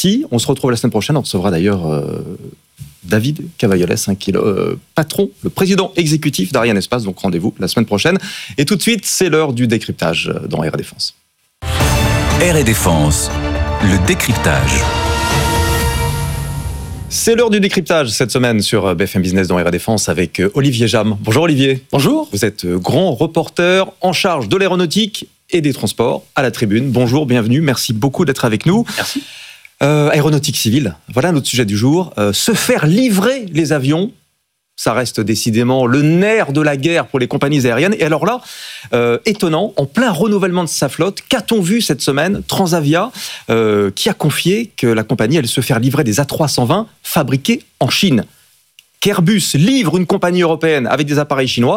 merci. On se retrouve la semaine prochaine. On recevra d'ailleurs David Cavaillolès, qui est le patron, le président exécutif d'Ariane Espace. Donc rendez-vous la semaine prochaine. Et tout de suite, c'est l'heure du décryptage dans Air et Défense. Air et Défense, le décryptage. C'est l'heure du décryptage cette semaine sur BFM Business dans Air et Défense avec Olivier Jam. Bonjour Olivier. Bonjour. Vous êtes grand reporter en charge de l'aéronautique et des transports à la tribune. Bonjour, bienvenue. Merci beaucoup d'être avec nous. Merci. Aéronautique civile, voilà notre sujet du jour. Se faire livrer les avions, ça reste décidément le nerf de la guerre pour les compagnies aériennes. Et alors là, étonnant, en plein renouvellement de sa flotte, qu'a-t-on vu cette semaine ? Transavia, qui a confié que la compagnie allait se faire livrer des A320 fabriqués en Chine. Qu'Airbus livre une compagnie européenne avec des appareils chinois,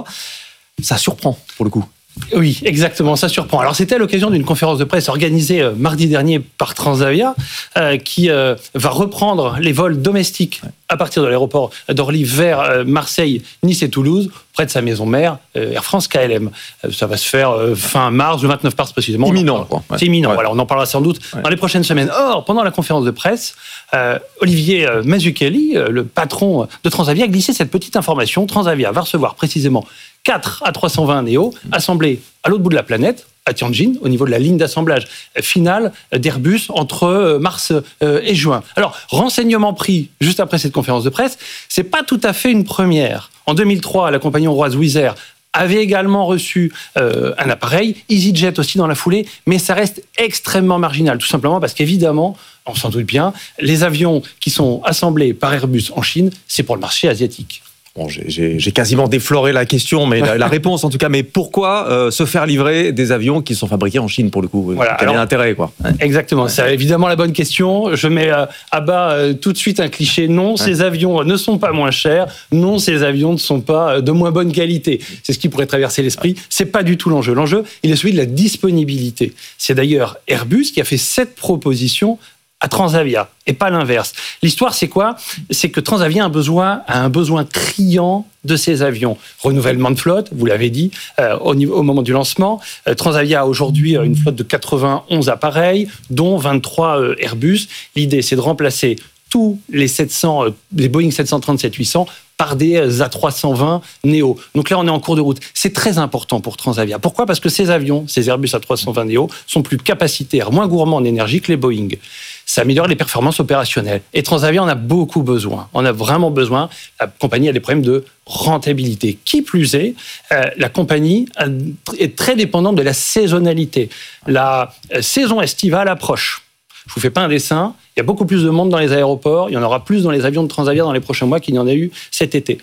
ça surprend pour le coup. Oui, exactement, ça surprend. Alors c'était à l'occasion d'une conférence de presse organisée mardi dernier par Transavia, qui va reprendre les vols domestiques à partir de l'aéroport d'Orly vers Marseille, Nice et Toulouse, près de sa maison mère, Air France KLM. Ça va se faire fin mars, le 29 mars précisément. Imminent, quoi. C'est imminent, voilà, on en parlera sans doute dans les prochaines semaines. Or, pendant la conférence de presse, Olivier Mazzucchelli, le patron de Transavia, a glissé cette petite information. Transavia va recevoir précisément 4 A320 Neo assemblés à l'autre bout de la planète, à Tianjin, au niveau de la ligne d'assemblage finale d'Airbus entre mars et juin. Alors, renseignement pris juste après cette conférence de presse, c'est pas tout à fait une première. En 2003, la compagnie hongroise Wizz Air avait également reçu un appareil, EasyJet aussi dans la foulée, mais ça reste extrêmement marginal, tout simplement parce qu'évidemment, on s'en doute bien, les avions qui sont assemblés par Airbus en Chine, c'est pour le marché asiatique. Bon, j'ai quasiment défloré la question, mais la réponse en tout cas. Mais pourquoi se faire livrer des avions qui sont fabriqués en Chine pour le coup ? Voilà, quel est l'intérêt, quoi ? Exactement, c'est évidemment la bonne question. Je mets à bas tout de suite un cliché. Non, ces avions ne sont pas moins chers. Non, ces avions ne sont pas de moins bonne qualité. C'est ce qui pourrait traverser l'esprit. C'est pas du tout l'enjeu. L'enjeu, il est celui de la disponibilité. C'est d'ailleurs Airbus qui a fait cette proposition à Transavia, et pas l'inverse. L'histoire, c'est quoi ? C'est que Transavia a un besoin criant de ces avions. Renouvellement de flotte, vous l'avez dit, au moment du lancement. Transavia a aujourd'hui une flotte de 91 appareils, dont 23 Airbus. L'idée, c'est de remplacer tous les Boeing 737-800 par des A320 Neo. Donc là, on est en cours de route. C'est très important pour Transavia. Pourquoi ? Parce que ces avions, ces Airbus A320 Neo, sont plus capacitaires, moins gourmands en énergie que les Boeing. Ça améliore les performances opérationnelles. Et Transavia en a beaucoup besoin. On a vraiment besoin. La compagnie a des problèmes de rentabilité. Qui plus est, la compagnie est très dépendante de la saisonnalité. La saison estivale approche. Je vous fais pas un dessin. Il y a beaucoup plus de monde dans les aéroports. Il y en aura plus dans les avions de Transavia dans les prochains mois qu'il n'y en a eu cet été.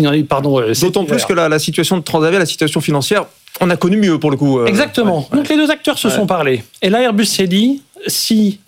D'autant plus que la situation de Transavia, la situation financière, on a connu mieux pour le coup. Exactement. Donc les deux acteurs se sont parlé. Et là, Airbus s'est dit, si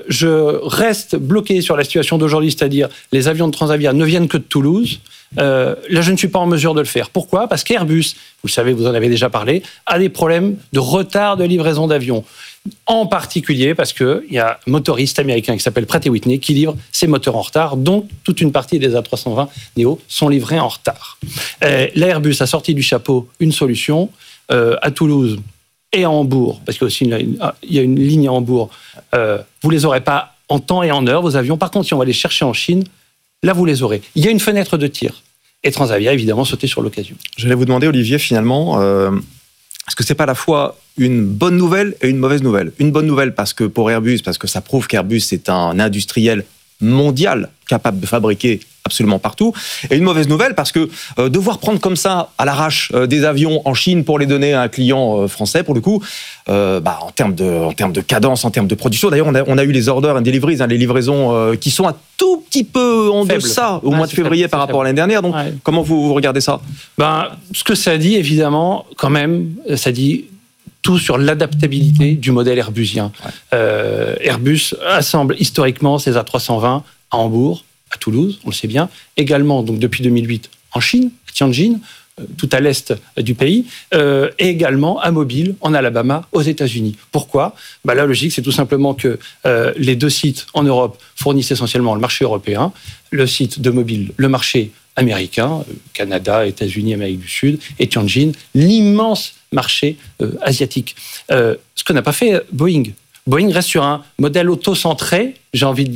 je reste bloqué sur la situation d'aujourd'hui, c'est-à-dire les avions de Transavia ne viennent que de Toulouse, là, je ne suis pas en mesure de le faire. Pourquoi ? Parce qu'Airbus, vous le savez, vous en avez déjà parlé, a des problèmes de retard de livraison d'avions. En particulier parce qu'il y a un motoriste américain qui s'appelle Pratt & Whitney qui livre ses moteurs en retard, donc toute une partie des A320 Neo sont livrés en retard. L'Airbus a sorti du chapeau une solution à Toulouse et à Hambourg, parce qu'il y a une ligne à Hambourg. Vous ne les aurez pas en temps et en heure, vos avions. Par contre, si on va les chercher en Chine, là, vous les aurez. Il y a une fenêtre de tir. Et Transavia, évidemment, sauté sur l'occasion. J'allais vous demander, Olivier, finalement, est-ce que c'est pas à la fois une bonne nouvelle et une mauvaise nouvelle ? Une bonne nouvelle parce que pour Airbus, parce que ça prouve qu'Airbus est un industriel mondial capable de fabriquer absolument partout. Et une mauvaise nouvelle parce que devoir prendre comme ça à l'arrache des avions en Chine pour les donner à un client français, pour le coup, en termes de cadence, en termes de production. D'ailleurs, on a eu les orders and deliveries, les livraisons qui sont un tout petit peu en deçà au mois de février par rapport à l'année dernière. Donc, comment vous regardez ça ? Ce que ça dit, évidemment, quand même, ça dit tout sur l'adaptabilité du modèle airbusien. Airbus assemble historiquement ses A320 à Hambourg, à Toulouse, on le sait bien, également donc depuis 2008 en Chine, à Tianjin, tout à l'est du pays, et également à Mobile, en Alabama, aux États-Unis. Pourquoi ? La logique, c'est tout simplement que les deux sites en Europe fournissent essentiellement le marché européen, le site de Mobile, le marché américain, Canada, États-Unis, Amérique du Sud, et Tianjin, l'immense marché asiatique. Ce que n'a pas fait Boeing. Boeing reste sur un modèle auto-centré, j'ai envie de